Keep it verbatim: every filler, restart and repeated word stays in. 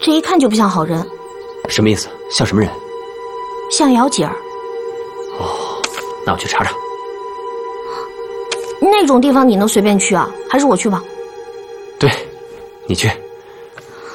这一看就不像好人。 什么意思？像什么人？ 像姚姐儿。 哦，那我去查查。 那种地方你能随便去啊？还是我去吧？ 对，你去。